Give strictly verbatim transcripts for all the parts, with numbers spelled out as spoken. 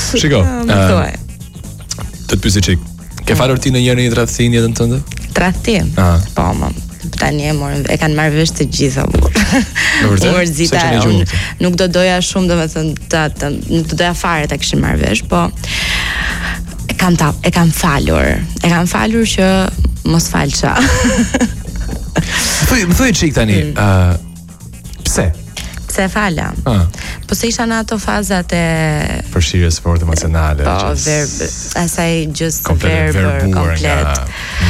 Shiko. Thuaj. Të të pyesi çik. Ke falur ti në një një tradhtin jetën tënde? Tradhtim. Po, më. Tani e morën, e kanë marrë vesh të gjitha. Në vërtet? Urzita, unë nuk do doja shumë, domethënë, ta, ta, nuk do doja fare ta kishin marrë vesh, po e kam ta, e kam falur. E kam falur që mos falça. Thuaj, më thuaj çik tani, ë uh, pse? Pse fala? Ah. Po se isha në ato fazat e përshirjes fort emocionale. Po, verb, asaj just verbër komplet.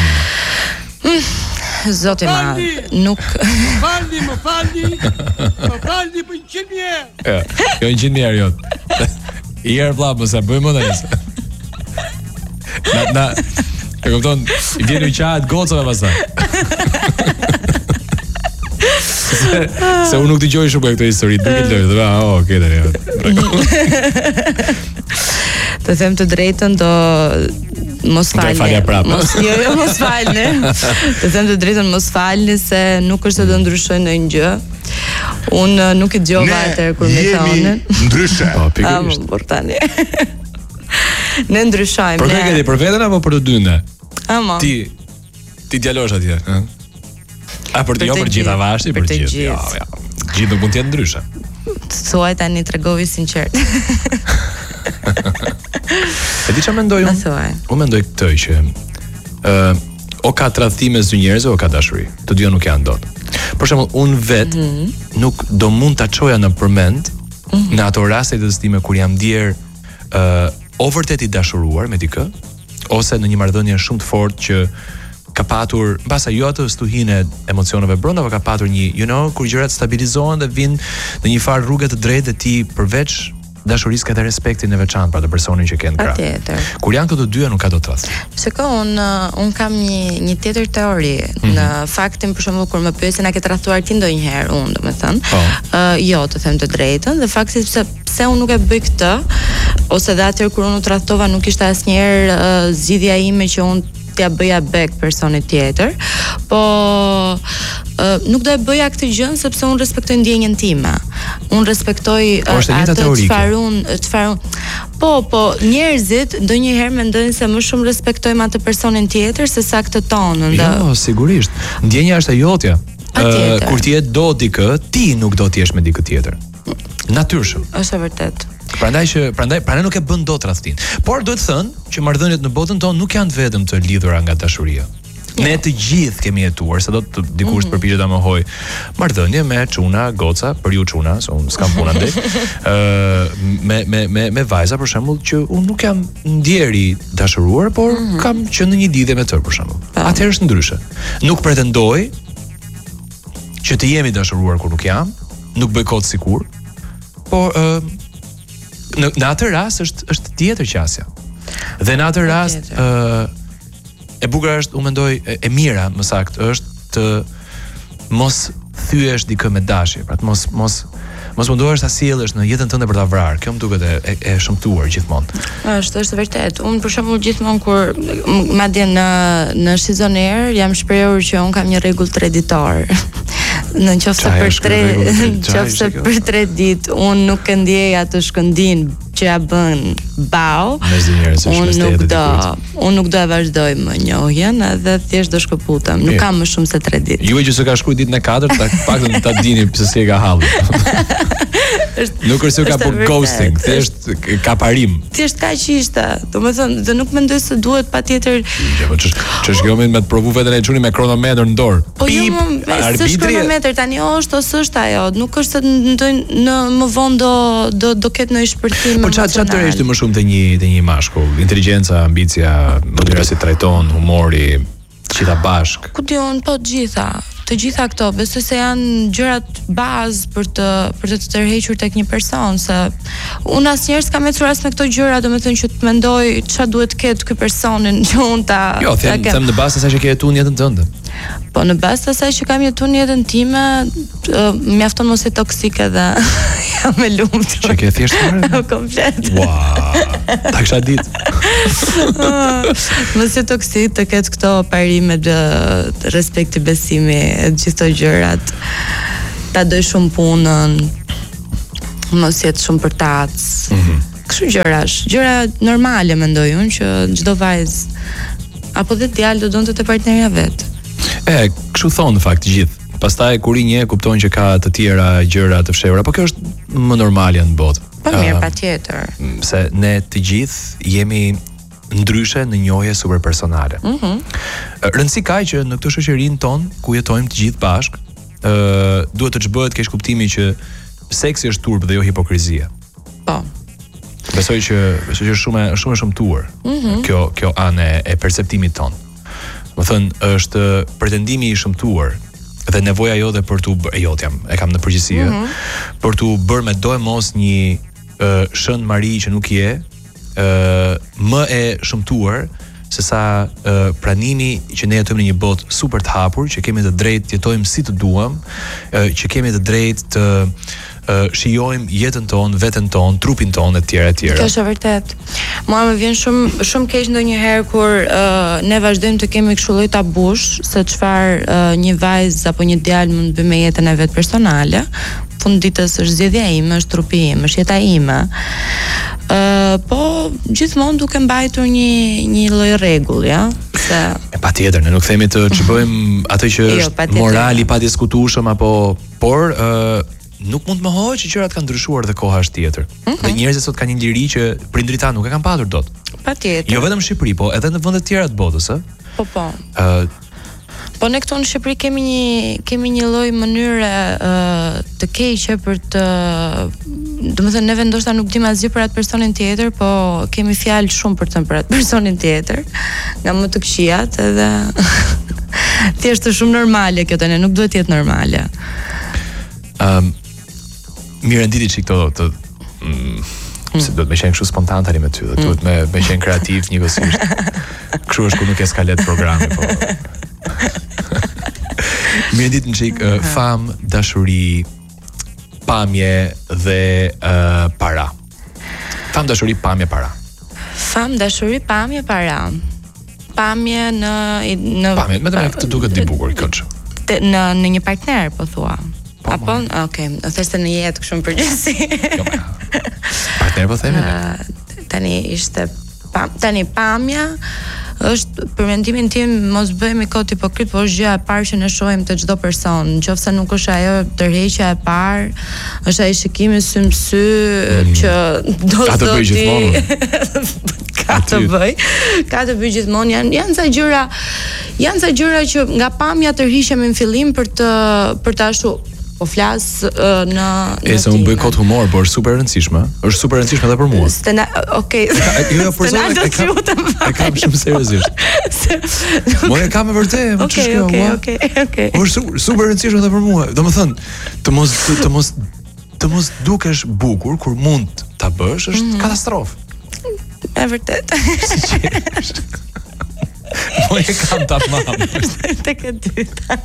Zoti ma, nuk... Më falni, më falni, më falni për një qinë mjerë. Ja, jo një qinë mjerë jotë. I erë vla, mëse, bëjmë më në njësë. Na, na, e këpëton, i vjenë i qajet gocëve pasaj. se, se unë nuk t'i gjoj shumë e këto histori, nuk i lojë, dhe ba, o, okej, dhe një. Të them të drejtën, do... mos falni. Mos jo, jo mos falni. Të them të drejtën, mos falni se nuk është se do ndryshoj ndonjë gjë. Unë nuk i dëgjova atë kur më thonin. Ndryshe. Po, pikërisht. Por tani. Ne ndryshojmë. Për këtë për veten apo për të dyne? Ama. Ti ti djalosh atje, ëh? A për të jo për gjithë avashti, për të gjithë. Jo, jo. Gjithë nuk mund të jenë ndryshe. Thuaj tani tregovi sinqert. E di çfarë mendoj unë? Unë mendoj këtë që ë uh, o ka tradhtime zë njerëzve o ka dashuri. Të dyja nuk janë dot. Për shembull, unë vet mm -hmm. nuk do mund ta çoja në përmend mm -hmm. në ato raste të stime kur jam ndier ë uh, o vërtet i dashuruar me dikë ose në një marrëdhënie shumë të fortë që ka patur, mbasa jo atë stuhinë e emocioneve brenda, por ka patur një, you know, kur gjërat stabilizohen dhe vijnë në një farë rrugë të drejtë dhe ti përveç dashurisë ka dhe respektin e veçantë për atë personin që ken krah. Patjetër. Kur janë këto dyja nuk ka dot rast. Shikoj, un un kam një një tjetër teori. Mm -hmm. Në faktin për shembull kur më pyesin a ke tradhtuar ti ndonjëherë, unë domethënë, ë oh. uh, jo, të them të drejtën, dhe fakti pse pse unë nuk e bëj këtë, ose dhe atëherë kur unë u tradhtova nuk ishte asnjëherë uh, zgjidhja ime që unë t'ja bëja back personit tjetër, po uh, nuk do e bëja këtë gjën sepse unë respektoj ndjenjen time. Unë respektoj uh, atë çfarë unë, çfarë unë. Po, po, njerëzit ndonjëherë mendojnë se më shumë respektojmë atë personin tjetër se sa këtë tonën. Jo, sigurisht. Ndjenja është e jotja. Uh, kur ti e do dikë, ti nuk do t'jesh me dikë tjetër. Natyrshëm. Është e vërtet. Prandaj që prandaj prandaj nuk e bën dot radhtin. Por duhet të thënë që marrëdhëniet në botën tonë nuk janë vetëm të lidhura nga dashuria. Ne të gjithë kemi jetuar, sa do të dikush të mm -hmm. përpiqet ta mohoj marrëdhënie me çuna, goca, për ju çuna, se unë s'kam puna ndej. Ë me me me me vajza për shembull që unë nuk jam ndjeri dashuruar, por mm -hmm. kam qenë në një lidhje me të për shembull. Atëherë është ndryshe. Nuk pretendoj që të jemi dashuruar kur nuk jam, nuk bëj kot sikur, por ë Në, në atë rast është është tjetër qasja. Dhe në atë rast ë uh, e bukur është, unë mendoj e, e mira, më saktë, është të mos thyesh dikë me dashje, pra të mos mos mos mundohesh ta sjellësh në jetën tënde për ta vrarë. Kjo më duket e, e, e shëmtuar gjithmonë. Është, është vërtet. Unë për shembull gjithmonë kur madje në në shizoner jam shprehur që un kam një rregull treditor. Në qoftë për tre, qoftë për tre ditë unë nuk e ndjej atë shkëndin që ja bën bau, unë nuk do, unë nuk do e vazhdoj më njohjen edhe thjesht do shkëputem. Nuk kam më shumë se tre ditë. Ju e që s'e ka shkruaj ditën e katërt, ta paktën ta dini pse si e ka halli. Nuk është se ka po ghosting, thjesht ka parim. Thjesht kaq ishte. Domethënë, dhe nuk mendoj se duhet patjetër. Ç'është kjo me të provu veten e çuni me kronometër në dorë. Po jo, s'është kronometër tani, është ose është ajo, nuk është se në më vonë do do do ketë ndonjë shpërthim. Po çfarë çfarë tërheqti më shumë te një te një mashkull? Inteligjenca, ambicia, mënyra si trajton, humori, gjitha bashk. Ku diun, po të gjitha. Të gjitha këto, besoj se janë gjërat bazë për të për të tërhequr tek një person, se unë asnjëherë s'kam ecur as me këto gjëra, domethënë që të mendoj ç'a duhet të ketë ky personin që unë ta. Jo, them, them në bazë asaj që ke jetuar në jetën tënde. Po në bazë të asaj që kam jetuar në jetën time, uh, mjafton mos e toksike dhe jam e lumtur. Që ke thjesht fare? Komplet. Wow. Ta kisha ditë. Mos e toksik të ketë këto parime të respekti, besimi, e gjithë këto gjërat. Ta doj shumë punën, mos jetë shumë përtac. Mhm. Kështu gjërash, gjëra normale mendoj unë që çdo vajzë apo dhe djalë do donte te partnerja vet. E, kështu thonë në fakt gjithë. Pastaj kur i njeh kupton që ka të tjera gjëra të fshehura, po kjo është më normale në botë. Po mirë, patjetër. Se ne të gjithë jemi ndryshe në njohje superpersonale. Mhm. Mm Rëndësi ka që në këtë shoqërinë tonë ku jetojmë të gjithë bashkë, ë duhet të ç'bëhet keq kuptimi që seksi është turp dhe jo hipokrizia. Po. Besoj që besoj që është shumë e- shumë e shëmtuar. Mhm. Mm Kjo kjo anë e- e perceptimit ton. Do thënë është pretendimi i shëmtuar dhe nevoja jote për tu bë- jo jam e kam në përgjithësi mm -hmm. për tu bërë me do e mos një uh, shën mari që nuk je uh, më e shëmtuar se sa uh, pranimi që ne jetojmë në një botë super të hapur, që kemi të drejtë të jetojmë si të duam, uh, që kemi të drejtë të uh, shijojmë jetën tonë, veten tonë, trupin tonë etj etj. Kjo është e vërtet. Mua më vjen shumë shumë keq ndonjëherë kur uh, ne vazhdojmë të kemi kështu lloj tabush se çfarë uh, një vajzë apo një djalë mund të bëjë me jetën e vet personale. Fund ditës është zgjedhja ime, është trupi im, është jeta ime. Uh, po gjithmonë duke mbajtur një një lloj rregulli, ja, se E patjetër, ne nuk themi të ç'bëjmë atë që Jo, është patjetër. morali pa diskutueshëm apo por ë nuk mund të mohohet që gjërat kanë ndryshuar dhe koha është tjetër. Mhm. Dhe njerëzit sot kanë një liri që prindrit tanë nuk e kanë patur dot. patjetër. Jo vetëm në Shqipëri, po edhe në vende të tjera të botës, ë. Po po. Ë Po ne këtu në Shqipëri kemi një kemi një lloj mënyre uh, të keqe për të, domethënë neve ndoshta nuk dim asgjë për atë personin tjetër, po kemi fjalë shumë për të për atë personin tjetër, nga më të këqijat edhe thjesht është shumë normale kjo tani, nuk duhet të jetë normale. ëm mirë nditi çik këto të mm, se duhet me qenë kështu spontan tani me ty, dhe duhet me me qenë kreativ njëkohësisht. Kështu është ku nuk eskalet programi, po. Mirë ditë në qik, uh, fam, dashuri, pamje dhe uh, para. Fam, dashuri, pamje, para. Fam, dashuri, pamje, para. Pamje në në Pamje, me të me këtë duket di bukur, këç. te- në në një partner po thua. Po, Apo, po. okay, o thashtë në jetë kështu në përgjithësi. Jo, me. Partner po themi ne. Uh, tani ishte pam, tani pamja është për mendimin tim mos bëhemi kot hipokrit, po është gjëja e parë që ne shohim te çdo person, nëse nuk është ajo tërheqja e parë, është ai shikimi sy në sy mm. që do Ka të bëjë gjithmonë. ka të bëj, ka të bëj gjithmonë, janë janë ca gjëra, janë ca gjëra që nga pamja tërhiqemi në fillim për të për të ashtu po flas uh, në E se unë bëj kot humor, por është super e rëndësishme. Është super e rëndësishme edhe për mua. Stena, okay. Jo, jo, por zonë e kam, e kam shumë seriozisht. Mo e kam e vërtet, më ç'është Okay, kjo? okay, ua? okay, okay. Po është super, super e rëndësishme edhe për mua. Domethënë, të mos të, të mos të mos dukesh bukur kur mund ta bësh është Mhm. katastrofë. E vërtet. Mo e kam tamam. Tek e dyta.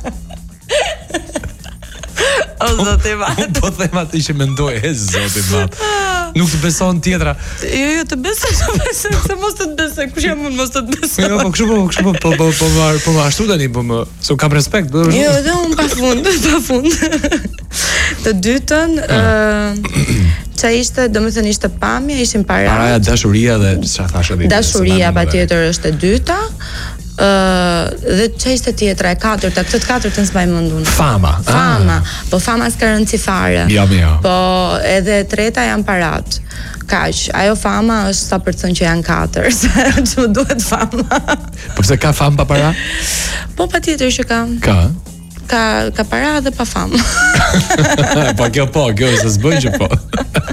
O zoti ma. Unë po them atë që mendoj, e zoti ma. Nuk të beson tjetra. Jo, jo, të besoj, të besoj, se mos të të besoj, kush jam unë mos të të besoj. Jo, po kështu po, kështu po, po, po, po, po, po, po ashtu tani, po më, se unë kam respekt. Po, Jo, dhe unë pa fund, pa fund. Të dytën, ë ç'a ishte, domethënë ishte pamja, ishin para. Paraja, dashuria dhe çfarë thashë ti? Dashuria patjetër është e dyta. Ë dhe ç'a ishte tjetra, e katërta, këtë të katërtën s'mbaj mend unë. Fama. Fama, po fama s'ka rëndësi fare. Jo, jo. Po edhe e treta janë parat. Kaq, ajo fama është sa përcën që janë katër, se që më duhet fama. Po pse ka fam pa para? Po patjetër që ka. Ka. Ka ka para dhe pa famë. Po kjo po, kjo se s'bën që po.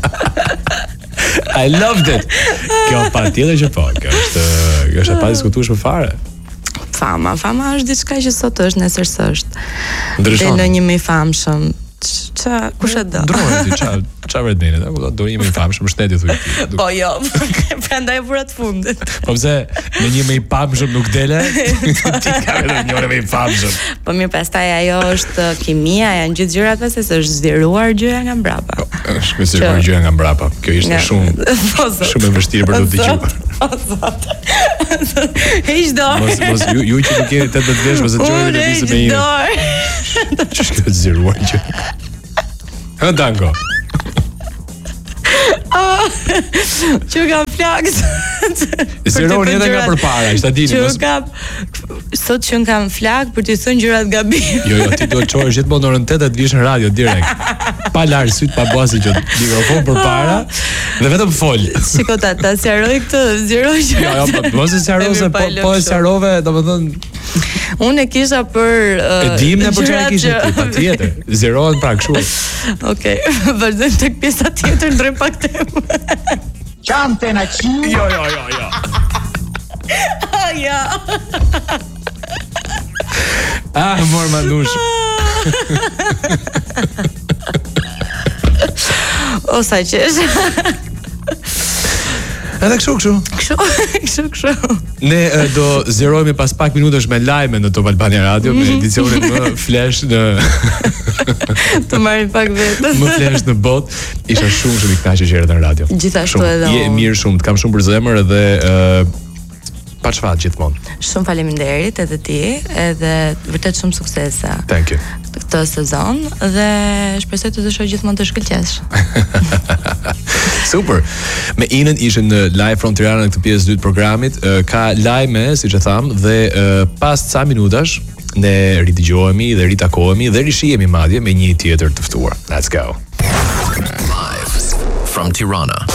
I loved it. Kjo patjetër që po, kjo është kjo është e pa diskutueshme fare. Fama, fama është diçka që sot është, nesër s'është. Ndryshon. Dhe në një më i famshëm. Ç, kush e do? Ndrohet ti ça ça vret dini, apo do një më i famshëm shteti thuj ti. Po jo, prandaj vura të fundit. Po pse në një më i pamshëm nuk dele? Ti ka vetëm një më i famshëm. Po mirë, pastaj ajo është kimia, janë gjithë gjërat pse është zgjeruar gjëja nga mbrapa. Është me sigurisht gjëja nga mbrapa. Kjo ishte shumë Po zot. shumë e vështirë për të dëgjuar. O zot. Hiç dorë. Mos mos ju ju që nuk keni tetëdhjetë vjeç, mos e dëgjoni Unë lëvizje hiç me një. dorë. Ç'është kjo zgjeruar gjë? Ha dango. Ah, Që kam flaks. Zeroni edhe nga përpara, është ta dini. Që kam sot që kam flak për të thënë gjërat gabim. Jo, jo, ti duhet të çohesh gjithmonë orën tetë të vish në radio direkt. Pa lar syt, pa basi që mikrofon përpara dhe vetëm fol. Shiko ta, ta sqaroj këtë, zgjeroj gjërat. Jo, jo, po mos e sqaroj se po po e sqarove, domethënë unë e kisha për uh, e dim ne për çfarë kishe ti, patjetër. Zerohet pra kështu. Okej, vazhdojmë tek pjesa tjetër, ndrojmë pak temë. Qante na qiu. Jo, jo, jo, jo. Ah, ja. Ah, mor manush. O sa qesh. Edhe kështu kështu. Kështu, kështu, kështu. Ne uh, do zerojmë pas pak minutash me lajme në Top Albania Radio me edicionin më flash në të marrim pak vetë. Më flash në botë. Isha shumë shumë i kënaqur që erdhe në radio. Gjithashtu shumë. edhe. Je mirë shumë, të kam shumë për zemër edhe uh, pa çfarë gjithmonë. Shumë faleminderit edhe ti, edhe vërtet shumë suksese. Thank you. Këtë sezon dhe shpresoj të të shoh gjithmonë të shkëlqesh. Super. Me Inën ishën në live from Tirana në këtë pjesë dytë programit. Ka lajme, siç e tham, dhe pas ca minutash ne ridëgjohemi dhe ritakohemi dhe rishihemi madje me një tjetër të ftuar. Let's go. Live from Tirana.